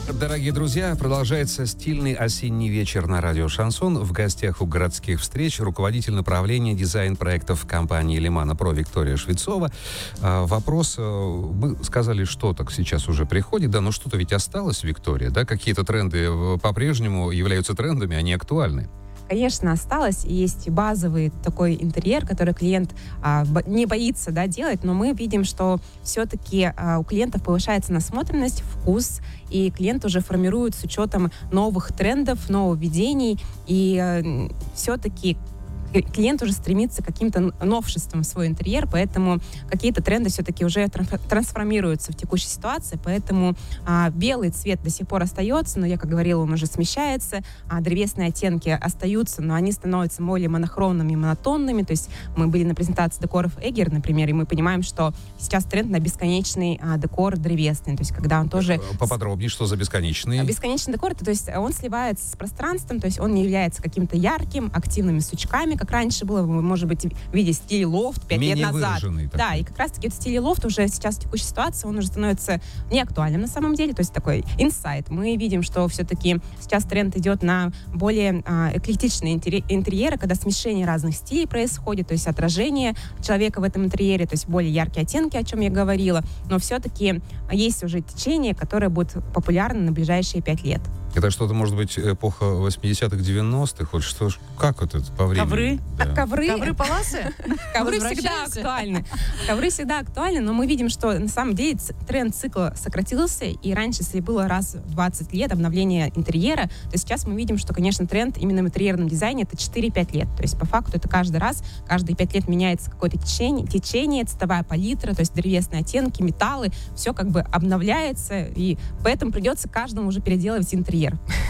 Дорогие друзья, продолжается стильный осенний вечер на радио «Шансон». В гостях у городских встреч руководитель направления дизайн-проектов компании «Лимана Про» Виктория Швецова. Вопрос, мы сказали, что так сейчас уже приходит, да, но что-то ведь осталось, Виктория, да? Какие-то тренды по-прежнему являются трендами, они актуальны. Конечно, осталось. Есть базовый такой интерьер, который клиент не боится, да, делать, но мы видим, что все-таки у клиентов повышается насмотренность, вкус, и клиент уже формирует с учетом новых трендов, нововведений, и все-таки клиент уже стремится к каким-то новшествам в свой интерьер, поэтому какие-то тренды все-таки уже трансформируются в текущей ситуации, поэтому белый цвет до сих пор остается, но, я как говорила, он уже смещается, древесные оттенки остаются, но они становятся более монохромными, монотонными, то есть мы были на презентации декоров Эггер, например, и мы понимаем, что сейчас тренд на бесконечный декор древесный, то есть когда он тоже... Поподробнее, что за бесконечный? Бесконечный декор, то есть он сливается с пространством, то есть он не является каким-то ярким, активными сучками, как раньше было, вы, может быть, в виде стиля лофт 5 лет назад. Такой. Да, и как раз-таки в стиле лофт уже сейчас в текущей ситуации он уже становится неактуальным на самом деле, то есть такой инсайт. Мы видим, что все-таки сейчас тренд идет на более эклектичные интерьеры, когда смешение разных стилей происходит, то есть отражение человека в этом интерьере, то есть более яркие оттенки, о чем я говорила, но все-таки есть уже течение, которое будет популярно на ближайшие 5 лет. Это что-то, может быть, эпоха 80-х, 90-х? Вот что, как вот это по времени? Ковры? Да. Ковры-паласы? Ковры всегда актуальны. Ковры всегда актуальны, но мы видим, что на самом деле тренд цикла сократился, и раньше, если было раз в 20 лет обновление интерьера, то сейчас мы видим, что, конечно, тренд именно в интерьерном дизайне это 4-5 лет. То есть, по факту, это каждый раз, каждые 5 лет меняется какое-то течение, цветовая палитра, то есть древесные оттенки, металлы, все как бы обновляется, и поэтому придется каждому уже переделывать интерьер.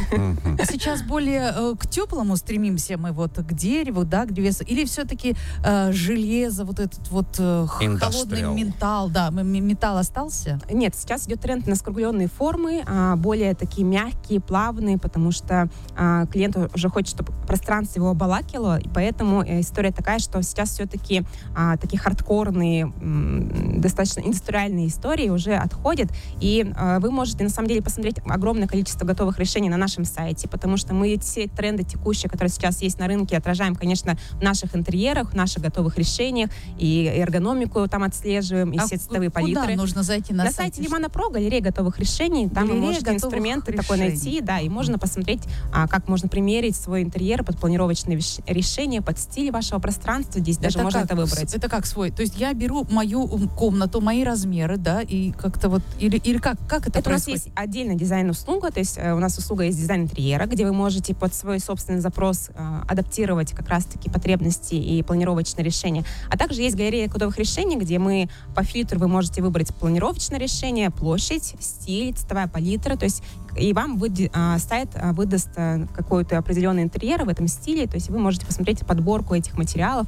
Сейчас более к теплому стремимся мы, вот к дереву, да, к древесу, или все-таки железо, вот этот вот холодный металл, да, металл остался? Нет, сейчас идет тренд на скругленные формы, более такие мягкие, плавные, потому что клиент уже хочет, чтобы пространство его обволакивало, и поэтому история такая, что сейчас все-таки такие хардкорные, достаточно индустриальные истории уже отходят, и вы можете на самом деле посмотреть огромное количество готовых решений на нашем сайте, потому что мы все тренды текущие, которые сейчас есть на рынке, отражаем, конечно, в наших интерьерах, в наших готовых решениях, и эргономику там отслеживаем, и все цветовые палитры. Куда нужно зайти на сайте Лимана Про, галерея готовых решений, там вы можете инструменты такой найти, да, и можно посмотреть, как можно примерить свой интерьер под планировочные решения, под стиль вашего пространства, здесь даже можно это выбрать. Это как свой? То есть я беру мою комнату, мои размеры, да, и как-то вот, или как это происходит? У нас есть отдельная дизайн-услуга, то есть у нас услуга есть дизайн интерьера, где вы можете под свой собственный запрос адаптировать как раз-таки потребности и планировочные решения. А также есть галерея готовых решений, где мы по фильтру вы можете выбрать планировочное решение, площадь, стиль, цветовая палитра, то есть и вам сайт выдаст какой-то определенный интерьер в этом стиле, то есть вы можете посмотреть подборку этих материалов,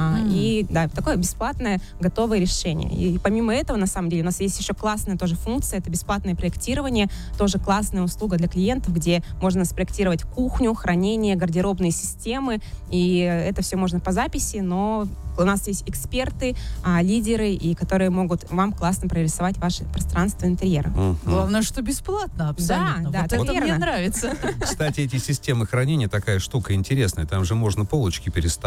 и да, такое бесплатное готовое решение. И помимо этого, на самом деле, у нас есть еще классная тоже функция, это бесплатное проектирование, тоже классная услуга для клиентов, где можно спроектировать кухню, хранение, гардеробные системы, и это все можно по записи, но у нас есть эксперты, лидеры, и которые могут вам классно прорисовать ваше пространство интерьера. Главное, что бесплатно, абсолютно. Да, вот это мне нравится. Кстати, эти системы хранения такая штука интересная. Там же можно полочки переставить.